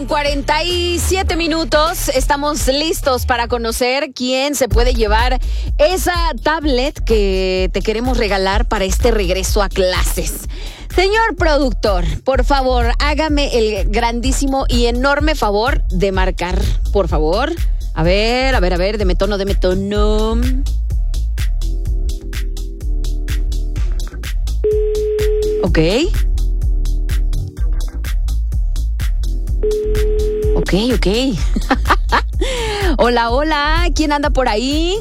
47 minutos, estamos listos para conocer quién se puede llevar esa tablet que te queremos regalar para este regreso a clases. Señor productor, por favor, hágame el grandísimo y enorme favor de marcar, por favor. A ver, deme tono. Ok. Hola, ¿quién anda por ahí?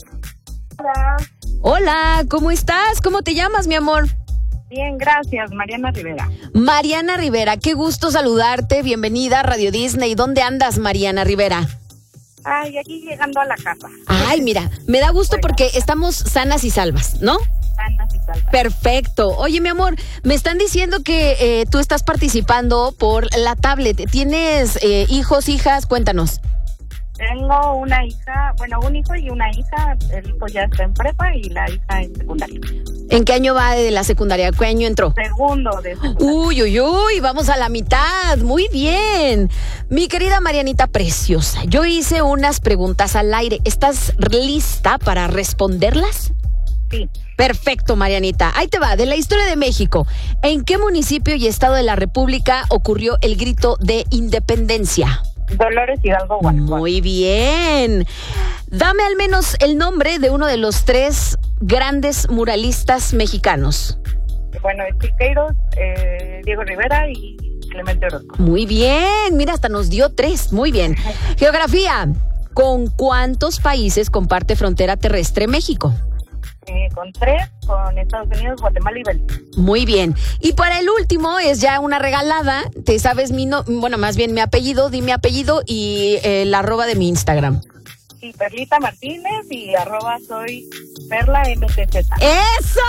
Hola, ¿cómo estás? ¿Cómo te llamas, mi amor? Bien, gracias, Mariana Rivera. Mariana Rivera, qué gusto saludarte, bienvenida a Radio Disney. ¿Dónde andas, Mariana Rivera? Ay, aquí llegando a la casa. Ay, mira, me da gusto porque estamos sanas y salvas, ¿no? Sanas y salvas. Perfecto. Oye, mi amor, me están diciendo que tú estás participando por la tablet. ¿Tienes hijos, hijas? Cuéntanos. Tengo una hija, bueno, un hijo y una hija. El hijo ya está en prepa y la hija en secundaria. ¿En qué año va de la secundaria? ¿Qué año entró? Segundo de secundaria. Uy, vamos a la mitad. Muy bien. Mi querida Marianita preciosa, yo hice unas preguntas al aire. ¿Estás lista para responderlas? Sí. Perfecto, Marianita. Ahí te va, de la historia de México. ¿En qué municipio y estado de la República ocurrió el grito de independencia? Dolores Hidalgo, Guanajuato. Muy bien. Dame al menos el nombre de uno de los 3 grandes muralistas mexicanos. Bueno, Siqueiros, Diego Rivera y Clemente Orozco. Muy bien, mira, hasta nos dio 3. Muy bien. Geografía. ¿Con cuántos países comparte frontera terrestre México? Con 3, con Estados Unidos, Guatemala y Belice. Muy bien. Y para el último es ya una regalada. Te sabes mi apellido, di mi apellido y el arroba de mi Instagram. Sí, Perlita Martínez y @ soy Perla MTZ. ¡Eso!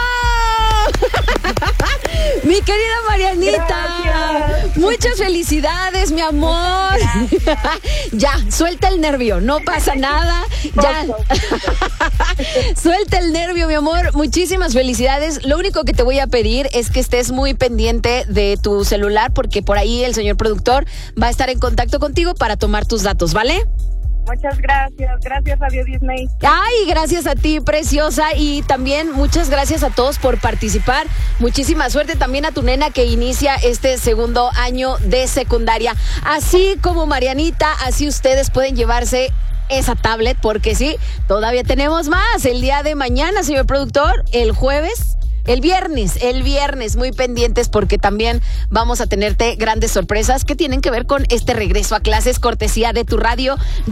Mi querida Marianita. Gracias. Muchas felicidades, mi amor. Ya, suelta el nervio, no pasa nada. Ya. Suelta el nervio, mi amor. Muchísimas felicidades. Lo único que te voy a pedir es que estés muy pendiente de tu celular porque por ahí el señor productor va a estar en contacto contigo para tomar tus datos, ¿vale? Muchas gracias. Gracias, Radio Disney. Ay, gracias a ti, preciosa. Y también muchas gracias a todos por participar. Muchísima suerte también a tu nena que inicia este segundo año de secundaria. Así como Marianita, así ustedes pueden llevarse esa tablet, porque sí, todavía tenemos más. El día de mañana, señor productor, el jueves. El viernes, muy pendientes porque también vamos a tenerte grandes sorpresas que tienen que ver con este regreso a clases, cortesía de tu radio.